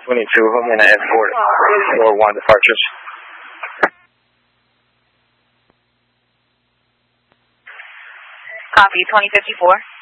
22, I'm going to escort 4-1 departures. Copy, 2054.